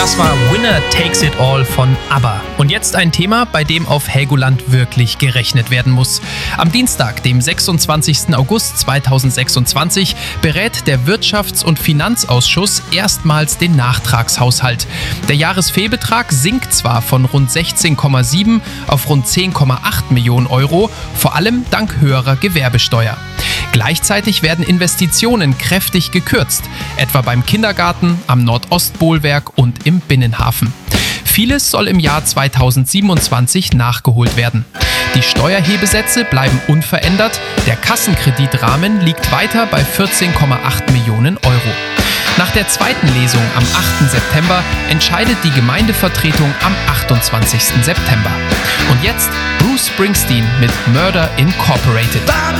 Das war Winner Takes It All von ABBA. Und jetzt ein Thema, bei dem auf Helgoland wirklich gerechnet werden muss. Am Dienstag, dem 26. August 2026, berät der Wirtschafts- und Finanzausschuss erstmals den Nachtragshaushalt. Der Jahresfehlbetrag sinkt zwar von rund 16,7 auf rund 10,8 Millionen Euro, vor allem dank höherer Gewerbesteuer. Gleichzeitig werden Investitionen kräftig gekürzt, etwa beim Kindergarten, am Nordostbollwerk und im Binnenhafen. Vieles soll im Jahr 2027 nachgeholt werden. Die Steuerhebesätze bleiben unverändert, der Kassenkreditrahmen liegt weiter bei 14,8 Millionen Euro. Nach der zweiten Lesung am 8. September entscheidet die Gemeindevertretung am 28. September. Und jetzt Bruce Springsteen mit Murder Incorporated.